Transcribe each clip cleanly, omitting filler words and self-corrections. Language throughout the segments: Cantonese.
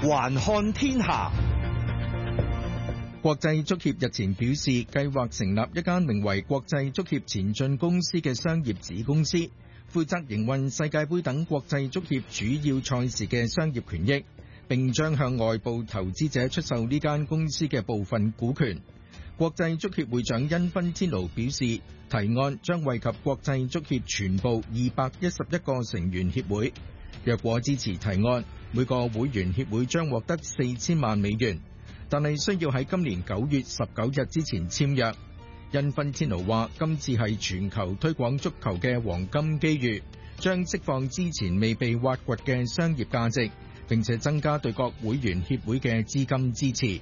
環看天下。 國際足協日前表示，計劃成立一間名為國際足協前進公司嘅商業子公司，負責營運世界盃等國際足協主要賽事嘅商業權益，並將向外部投資者出售呢間公司嘅部分股權。國際足協會長因芬天奴表示，提案將惠及國際足協全部211個成員協會。若果支持提案，每個會員協會將獲得4000萬美元，但係需要喺今年9月19日之前簽約。因芬天奴話，今次係全球推廣足球嘅黃金機遇，將釋放之前未被挖掘嘅商業價值，並且增加對各會員協會嘅資金支持。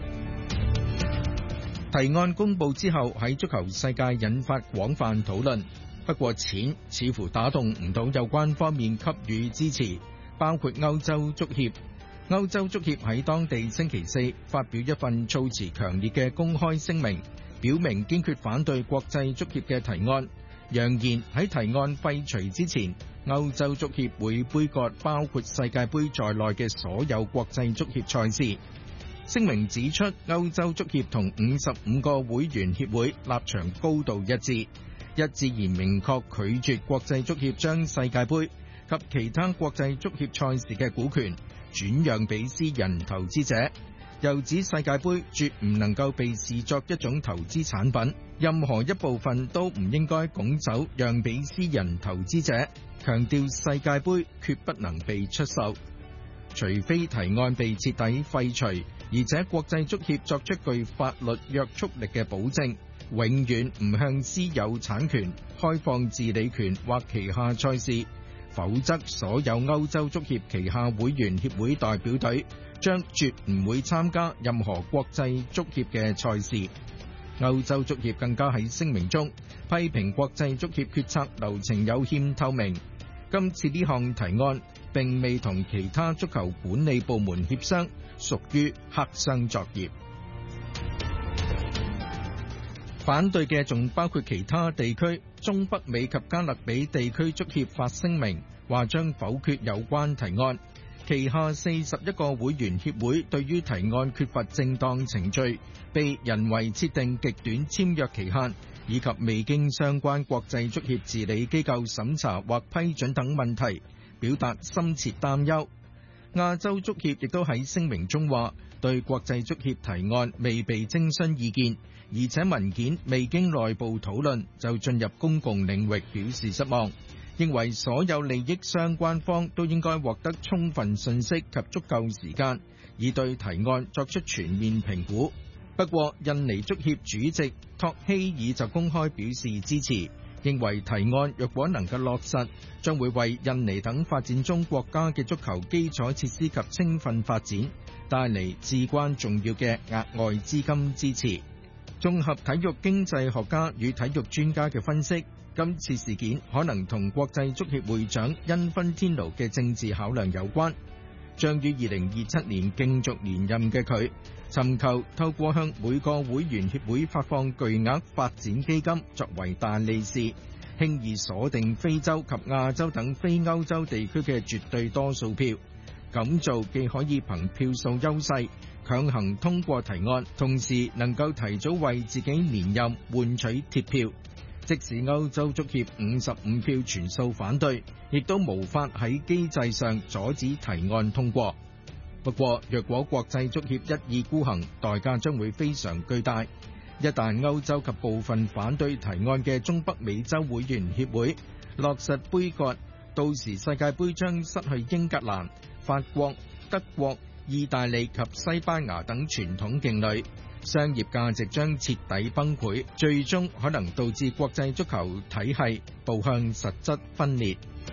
提案公佈之後，喺足球世界引發廣泛討論。不過錢似乎打動唔到有關方面給予支持，包括歐洲足協。歐洲足協喺當地星期四發表一份措辭強烈嘅公開聲明，表明堅決反對國際足協嘅提案，揚言喺提案廢除之前，歐洲足協會杯葛包括世界盃在內嘅所有國際足協賽事。聲明指出，歐洲足協同55個會員協會立場高度一致而明確拒絕國際足協將世界盃及其他國際足協賽事嘅股權轉讓俾私人投資者，又指世界盃絕唔能夠被視作一種投資產品，任何一部分都唔應該拱手讓俾私人投資者，強調世界盃決不能被出售，除非提案被徹底廢除，而且國際足協作出具法律約束力嘅保證，永遠唔向私有產權開放治理權或旗下賽事，否則所有歐洲足協旗下會員協會代表隊將絕唔會參加任何國際足協嘅賽事。歐洲足協更加喺聲明中批評國際足協決策流程有欠透明，今次呢項提案並未同其他足球管理部門協商，屬於黑箱作業。反對嘅仲包括其他地區，中北美及加勒比地區足協發聲明，話將否決有關提案。旗下41個會員協會對於提案缺乏正當程序、被人為設定極短簽約期限，以及未經相關國際足協治理機構審查或批准等問題，表達深切擔憂。亞洲足協亦都喺聲明中話，對國際足協提案未被徵詢意見，而且文件未經內部討論就進入公共領域，表示失望，認為所有利益相關方都應該獲得充分信息及足夠時間，以對提案作出全面評估。不過，印尼足協主席托希爾就公開表示支持，認為提案若果能夠落實，將會為印尼等發展中國家嘅足球基礎設施及青訓發展帶嚟至關重要嘅額外資金支持。綜合體育經濟學家與體育專家嘅分析，今次事件可能同國際足協會長因芬天奴嘅政治考量有關。將於2027年競逐連任嘅佢，尋求透過向每個會員協會發放巨額發展基金作為大利是，輕易鎖定非洲及亞洲等非歐洲地區嘅絕對多數票。咁做既可以憑票數優勢強行通過提案，同時能夠提早為自己連任換取鐵票。即使歐洲足協55票全數反對，亦都無法喺機制上阻止提案通過。不過，若果國際足協一意孤行，代價將會非常巨大。一旦歐洲及部分反對提案嘅中北美洲會員協會落實杯葛，到時世界盃將失去英格蘭、法國、德國、意大利及西班牙等傳統勁旅，商業價值將徹底崩潰，最終可能導致國際足球體系步向實質分裂。